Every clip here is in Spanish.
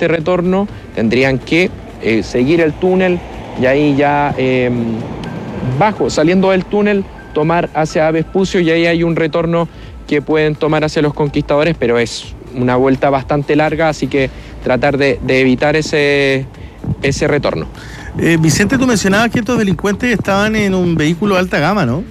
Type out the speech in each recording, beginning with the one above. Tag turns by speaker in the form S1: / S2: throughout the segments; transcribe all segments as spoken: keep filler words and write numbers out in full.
S1: este retorno, tendrían que eh, seguir el túnel y ahí ya eh, bajo, saliendo del túnel, tomar hacia Vespucio y ahí hay un retorno que pueden tomar hacia los Conquistadores, pero es una vuelta bastante larga, así que tratar de, de evitar ese, ese retorno.
S2: Eh, Vicente, tú mencionabas que estos delincuentes estaban en un vehículo de alta gama, ¿no?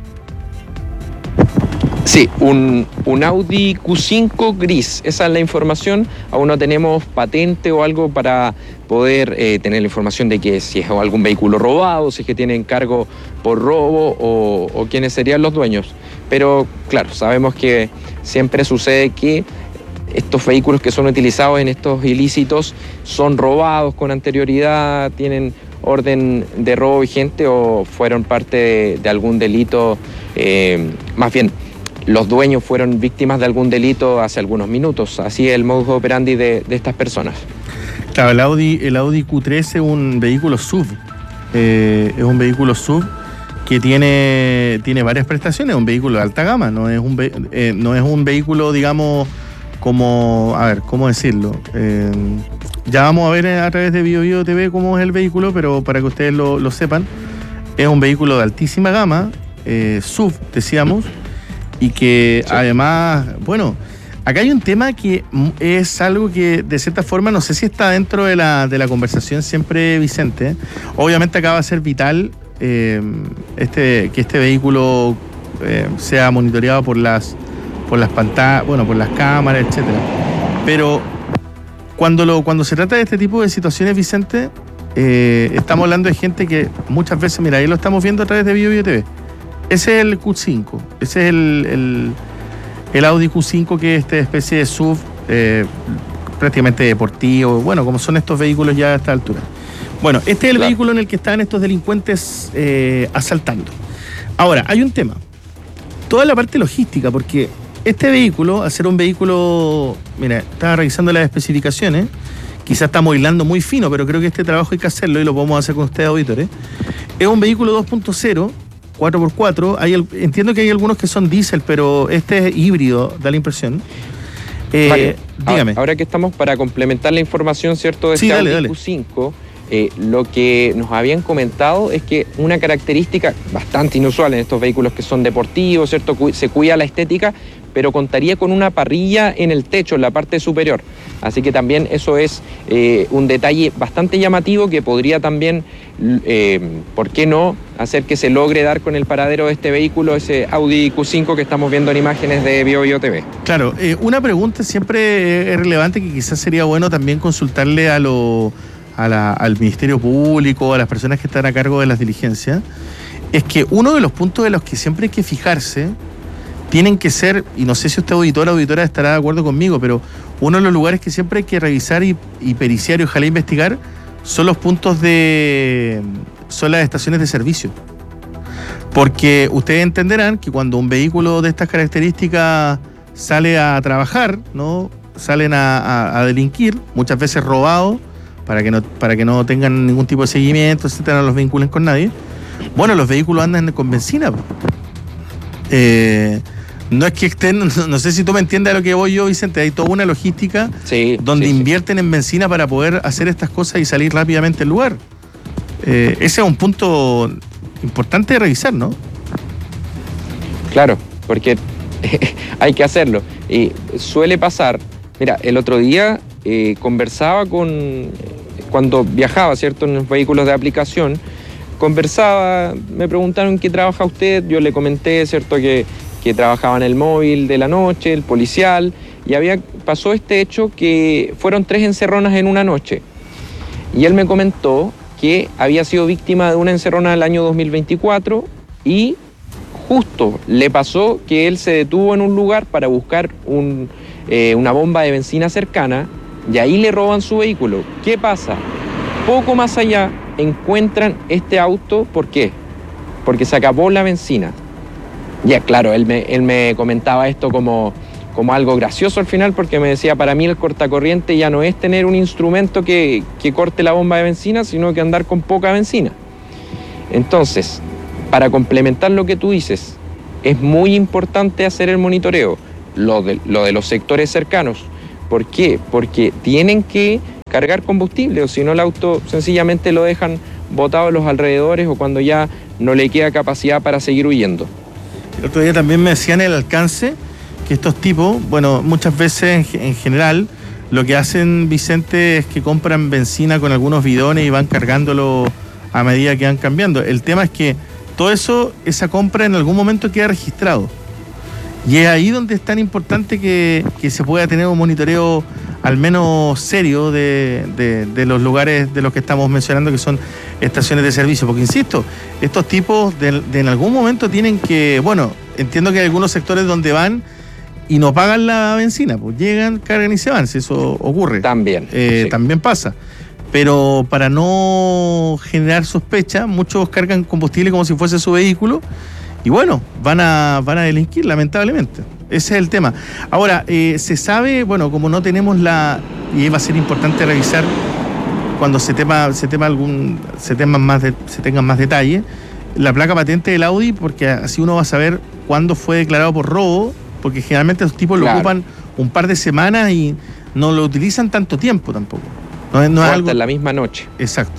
S1: Sí, un, un Audi Q cinco gris, esa es la información. Aún no tenemos patente o algo para poder eh, tener la información de que si es algún vehículo robado, si es que tienen cargo por robo o, o quiénes serían los dueños. Pero claro, sabemos que siempre sucede que estos vehículos que son utilizados en estos ilícitos son robados con anterioridad, tienen orden de robo vigente o fueron parte de, de algún delito, eh, más bien los dueños fueron víctimas de algún delito hace algunos minutos. Así es el modus operandi de, de estas personas.
S2: Claro, el Audi, el Audi Q tres es un vehículo S U V, eh, es un vehículo S U V que tiene, tiene varias prestaciones, es un vehículo de alta gama, no es un, eh, no es un vehículo, digamos, como, a ver, ¿cómo decirlo? Eh, ya vamos a ver a través de Bio Bio T V cómo es el vehículo, pero para que ustedes lo, lo sepan, es un vehículo de altísima gama, eh, S U V, decíamos, y que sí. Además, bueno, acá hay un tema que es algo que de cierta forma no sé si está dentro de la, de la conversación siempre, Vicente. Obviamente acá va a ser vital eh, este, que este vehículo eh, sea monitoreado por las por las pantallas, bueno, por las cámaras, etcétera. Pero cuando lo cuando se trata de este tipo de situaciones, Vicente, eh, estamos hablando de gente que muchas veces, mira, ahí lo estamos viendo a través de Bio Bio T V. Ese es el Q cinco, ese es el, el, el Audi Q cinco, que es esta especie de S U V eh, prácticamente deportivo, bueno, como son estos vehículos ya a esta altura. Bueno, este es el claro. vehículo en el que están estos delincuentes eh, asaltando. Ahora, hay un tema, toda la parte logística, porque este vehículo, al ser un vehículo, mira, estaba revisando las especificaciones, quizás estamos hilando muy fino, pero creo que este trabajo hay que hacerlo y lo podemos hacer con ustedes, auditores. Es un vehículo dos punto cero, cuatro por cuatro, hay, entiendo que hay algunos que son diésel, pero este es híbrido, da la impresión. Eh,
S1: vale.
S2: Dígame.
S1: Ahora, ahora que estamos para complementar la información, ¿cierto?, de
S2: sí,
S1: este
S2: dale,
S1: Audi
S2: dale.
S1: Q cinco, eh, lo que nos habían comentado es que una característica bastante inusual en estos vehículos que son deportivos, ¿cierto?, se cuida la estética, pero contaría con una parrilla en el techo, en la parte superior. Así que también eso es eh, un detalle bastante llamativo que podría también, eh, ¿por qué no?, hacer que se logre dar con el paradero de este vehículo, ese Audi Q cinco que estamos viendo en imágenes de Bio Bio T V.
S2: Claro, eh, una pregunta siempre es relevante que quizás sería bueno también consultarle a lo, a la, al Ministerio Público, a las personas que están a cargo de las diligencias, es que uno de los puntos de los que siempre hay que fijarse tienen que ser, y no sé si usted auditora o auditora estará de acuerdo conmigo, pero uno de los lugares que siempre hay que revisar y, y periciar y ojalá investigar son los puntos de... son las estaciones de servicio. Porque ustedes entenderán que cuando un vehículo de estas características sale a trabajar, ¿no?, salen a, a, a delinquir, muchas veces robados, para que no, para que no tengan ningún tipo de seguimiento, etcétera, no los vinculen con nadie. Bueno, los vehículos andan con benzina. Eh... No es que estén, no sé si tú me entiendes a lo que voy yo, Vicente, hay toda una logística
S1: sí,
S2: donde
S1: sí,
S2: invierten sí. en benzina para poder hacer estas cosas y salir rápidamente del lugar. Eh, ese es un punto importante de revisar, ¿no?
S1: Claro, porque hay que hacerlo. Y suele pasar, mira, el otro día eh, conversaba con, cuando viajaba, ¿cierto?, en los vehículos de aplicación, conversaba, me preguntaron qué trabaja usted, yo le comenté, ¿cierto?, que que trabajaba en el móvil de la noche, el policial, y había pasó este hecho que fueron tres encerronas en una noche. Y él me comentó que había sido víctima de una encerrona el año dos mil veinticuatro y justo le pasó que él se detuvo en un lugar para buscar un, eh, una bomba de benzina cercana y ahí le roban su vehículo. ¿Qué pasa? Poco más allá encuentran este auto, ¿por qué? Porque se acabó la benzina. Ya, claro, él me, él me comentaba esto como, como algo gracioso al final, porque me decía, para mí el cortacorriente ya no es tener un instrumento que, que corte la bomba de benzina, sino que andar con poca benzina. Entonces, para complementar lo que tú dices, es muy importante hacer el monitoreo, lo de, lo de los sectores cercanos. ¿Por qué? Porque tienen que cargar combustible, o si no el auto sencillamente lo dejan botado en los alrededores o cuando ya no le queda capacidad para seguir huyendo.
S2: El otro día también me decían el alcance que estos tipos, bueno, muchas veces en general, lo que hacen, Vicente, es que compran benzina con algunos bidones y van cargándolo a medida que van cambiando. El tema es que todo eso, esa compra en algún momento queda registrado. Y es ahí donde es tan importante que, que se pueda tener un monitoreo al menos serio de, de, de los lugares de los que estamos mencionando, que son estaciones de servicio. Porque, insisto, estos tipos de, de en algún momento tienen que, bueno, entiendo que hay algunos sectores donde van y no pagan la benzina, pues llegan, cargan y se van, si eso ocurre.
S1: También.
S2: Eh,
S1: sí.
S2: También pasa. Pero para no generar sospecha, muchos cargan combustible como si fuese su vehículo y bueno, van a, van a delinquir, lamentablemente. Ese es el tema. Ahora, eh, se sabe, bueno, como no tenemos la... y va a ser importante revisar cuando se tema, se tema algún, se teman más de, se tengan más detalles, la placa patente del Audi, porque así uno va a saber cuándo fue declarado por robo, porque generalmente los tipos
S1: Claro.
S2: lo ocupan un par de semanas y no lo utilizan tanto tiempo tampoco. No, es- no es
S1: O hasta
S2: algo...
S1: en la misma noche.
S2: Exacto.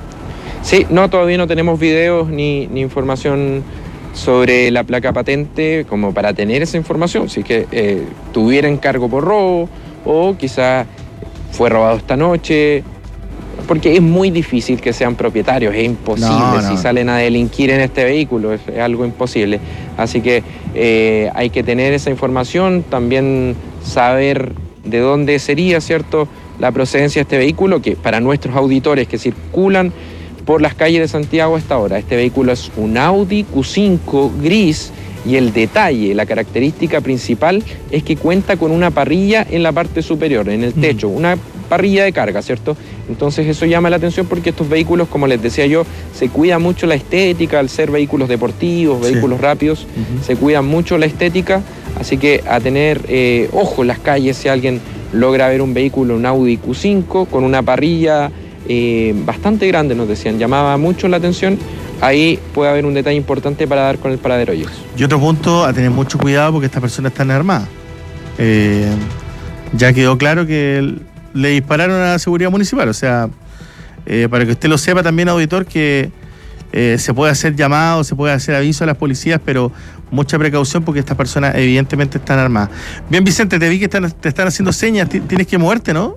S1: Sí, no, todavía no tenemos videos ni, ni información sobre la placa patente como para tener esa información. Si es que eh, tuviera encargo por robo o quizá fue robado esta noche, porque es muy difícil que sean propietarios, es imposible
S2: No, no.
S1: si salen a delinquir en este vehículo, es, es algo imposible. Así que eh, hay que tener esa información, también saber de dónde sería, ¿cierto?, la procedencia de este vehículo, que para nuestros auditores que circulan por las calles de Santiago a esta hora, este vehículo es un Audi Q cinco gris y el detalle, la característica principal es que cuenta con una parrilla en la parte superior, en el techo, una parrilla de carga, ¿cierto? Entonces eso llama la atención porque estos vehículos, como les decía yo, se cuida mucho la estética al ser vehículos deportivos,
S2: Sí.
S1: vehículos rápidos,
S2: Ujú.
S1: se cuida mucho la estética, así que a tener eh, ojo en las calles si alguien logra ver un vehículo, un Audi Q cinco con una parrilla eh, bastante grande, nos decían, llamaba mucho la atención, ahí puede haber un detalle importante para dar con el paradero ellos.
S2: Y otro punto, a tener mucho cuidado porque estas personas están armadas. Eh, ya quedó claro que el- le dispararon a la seguridad municipal. O sea, eh, para que usted lo sepa también, auditor, que eh, se puede hacer llamado, se puede hacer aviso a las policías, pero mucha precaución porque estas personas evidentemente están armadas. Bien, Vicente, te vi que están, te están haciendo señas, ti- tienes que moverte, ¿no?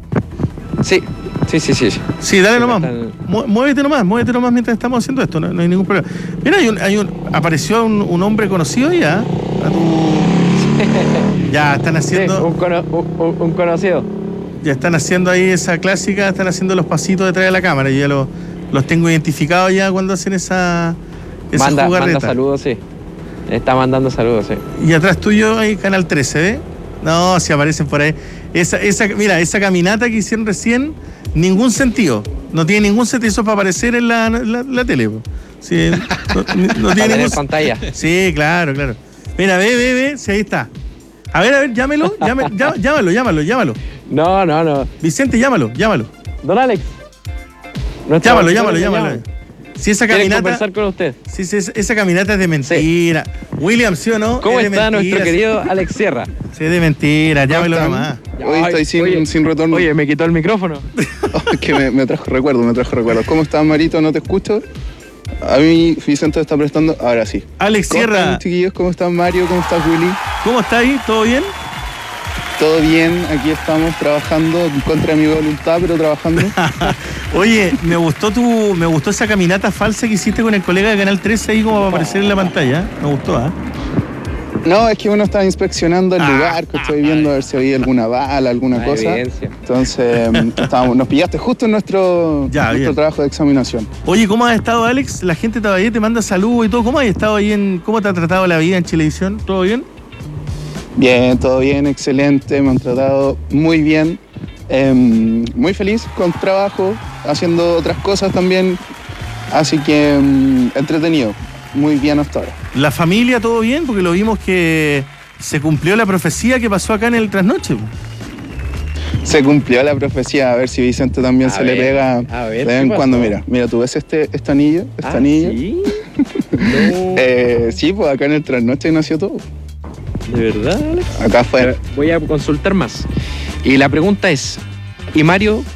S1: Sí, sí, sí, sí. sí.
S2: Sí, dale
S1: Sí,
S2: nomás.
S1: están-
S2: Mu- Muévete nomás, muévete nomás mientras estamos haciendo esto, no, no hay ningún problema. Mira, hay un, hay un, apareció un, un hombre conocido ya. A tu... Ya están
S1: Sí,
S2: haciendo,
S1: un, cono- un- un- un conocido.
S2: ya están haciendo ahí esa clásica, están haciendo los pasitos detrás de la cámara. Yo ya lo- los tengo identificados ya cuando hacen esa, esa
S1: Manda,
S2: jugarreta.
S1: manda saludos, sí. Está mandando saludos, sí.
S2: Y atrás tuyo hay Canal trece, ¿eh? No, si aparecen por ahí. Esa, esa, mira, esa caminata que hicieron recién, ningún sentido. No tiene ningún sentido. Eso es para aparecer en la, la, la tele. Po. Sí, no, no
S1: Para
S2: tiene
S1: tener
S2: ningún
S1: pantalla.
S2: Sí, claro, claro. Mira, ve, ve, ve, sí, ahí está. A ver, a ver, llámelo, llame- llá- llámalo, llámalo, llámalo.
S1: No, no, no.
S2: Vicente, llámalo, llámalo.
S1: Don Alex. nuestro
S2: Llámalo,
S1: auditor
S2: llámalo,
S1: le
S2: llámalo.
S1: llama.
S2: Si esa
S1: Quiere
S2: caminata.
S1: conversar con usted.
S2: Sí, sí, esa- esa caminata es de mentira. William, ¿sí o no?
S1: ¿Cómo
S2: Es de
S1: está nuestro
S2: mentira,
S1: querido Alex Sierra?
S2: Sí, es de mentira, llámalo
S3: están?
S2: nomás.
S3: Hoy
S1: Ay,
S3: estoy sin,
S1: oye,
S3: sin retorno.
S1: Oye, me quitó el micrófono.
S3: Oh, es que me, me trajo recuerdos, me trajo recuerdos. ¿Cómo estás, Marito? ¿No te escucho? A mí Vicente está prestando. Ahora sí.
S2: Alex
S3: ¿Cómo
S2: Sierra,
S3: están, chiquillos? ¿Cómo están, Mario? ¿Cómo estás, Willy?
S2: ¿cómo está ahí? ¿Todo bien?
S3: Todo bien, aquí estamos trabajando en contra de mi voluntad, pero trabajando.
S2: Oye, me gustó tu, me gustó esa caminata falsa que hiciste con el colega de Canal trece ahí como para aparecer en la pantalla. Me gustó, ¿ah?
S3: No, es que uno estaba inspeccionando el
S2: Ah,
S3: lugar, que estoy viendo a ver si había alguna bala, alguna
S1: Ah,
S3: cosa.
S1: evidencia.
S3: Entonces, mm, estábamos, nos pillaste justo en nuestro,
S2: Ya,
S3: nuestro
S2: bien.
S3: trabajo de examinación.
S2: Oye, ¿cómo has estado, Alex? La gente todavía te manda saludos y todo. ¿Cómo has estado ahí en, cómo te ha tratado la vida en Chilevisión? ¿Todo bien?
S3: Bien, todo bien, excelente, me han tratado muy bien. Em, muy feliz con trabajo, haciendo otras cosas también. Así que em, entretenido, muy bien hasta ahora.
S2: ¿La familia todo bien? Porque lo vimos que se cumplió la profecía que pasó acá en el trasnoche. po.
S3: Se cumplió la profecía, a ver si Vicente también
S1: A
S3: se
S1: ver,
S3: le pega
S1: a ver,
S3: de vez
S1: ¿qué
S3: en cuando.
S1: pasó?
S3: Mira, mira, tú ves este, este anillo, este
S1: Ah,
S3: anillo.
S1: ¿sí? No,
S3: Eh, sí, pues acá en el trasnoche nació todo.
S1: ¿de verdad, Alex?
S3: Acá fue.
S1: Voy a consultar más. Y la pregunta es, ¿y Mario